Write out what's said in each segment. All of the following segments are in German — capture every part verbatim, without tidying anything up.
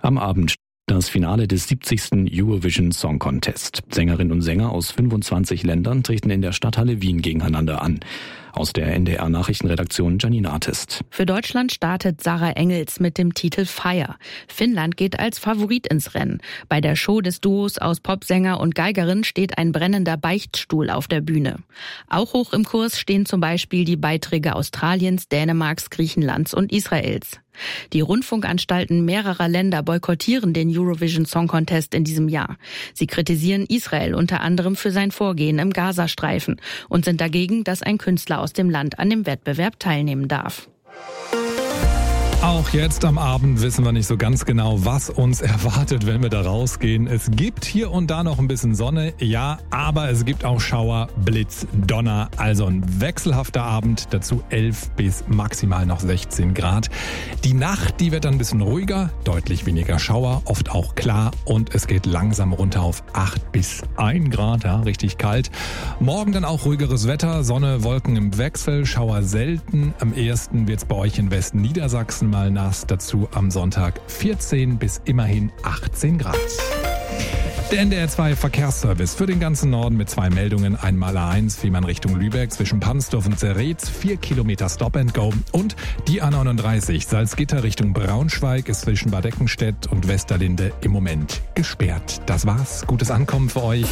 Am Abend das Finale des siebzigsten Eurovision Song Contest. Sängerinnen und Sänger aus fünfundzwanzig Ländern treten in der Stadthalle Wien gegeneinander an. Aus der N D R-Nachrichtenredaktion Janine Artist. Für Deutschland startet Sarah Engels mit dem Titel Fire. Finnland geht als Favorit ins Rennen. Bei der Show des Duos aus Popsänger und Geigerin steht ein brennender Beichtstuhl auf der Bühne. Auch hoch im Kurs stehen zum Beispiel die Beiträge Australiens, Dänemarks, Griechenlands und Israels. Die Rundfunkanstalten mehrerer Länder boykottieren den Eurovision Song Contest in diesem Jahr. Sie kritisieren Israel unter anderem für sein Vorgehen im Gazastreifen und sind dagegen, dass ein Künstler aus dem Land an dem Wettbewerb teilnehmen darf. Auch jetzt am Abend wissen wir nicht so ganz genau, was uns erwartet, wenn wir da rausgehen. Es gibt hier und da noch ein bisschen Sonne, ja, aber es gibt auch Schauer, Blitz, Donner. Also ein wechselhafter Abend, dazu elf bis maximal noch sechzehn Grad. Die Nacht, die wird dann ein bisschen ruhiger, deutlich weniger Schauer, oft auch klar und es geht langsam runter auf acht bis ein Grad, ja, richtig kalt. Morgen dann auch ruhigeres Wetter, Sonne, Wolken im Wechsel, Schauer selten. Am ehesten wird es bei euch in Westen Niedersachsen mal nass, dazu am Sonntag vierzehn bis immerhin achtzehn Grad. Der N D R zwei Verkehrsservice für den ganzen Norden mit zwei Meldungen. Einmal A eins, Fehmarn Richtung Lübeck zwischen Pansdorf und Zeretz, vier Kilometer Stop and Go. Und die A neununddreißig, Salzgitter Richtung Braunschweig ist zwischen Bad Eckenstedt und Westerlinde im Moment gesperrt. Das war's. Gutes Ankommen für euch.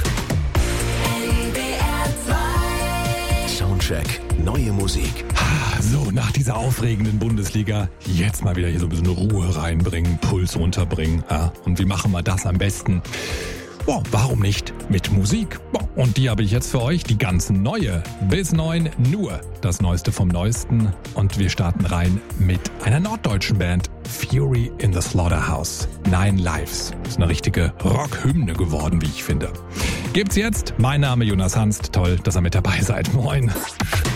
Soundcheck, neue Musik. So, nach dieser aufregenden Bundesliga jetzt mal wieder hier so ein bisschen Ruhe reinbringen, Puls runterbringen. Ja, und wie machen wir das am besten? Boah, warum nicht mit Musik? Boah, und die habe ich jetzt für euch, die ganz neue. Bis neun nur das Neueste vom Neuesten. Und wir starten rein mit einer norddeutschen Band, Fury in the Slaughterhouse. Nine Lives. Ist eine richtige Rockhymne geworden, wie ich finde. Gibt's jetzt. Mein Name Jonas Hanst. Toll, dass ihr mit dabei seid. Moin.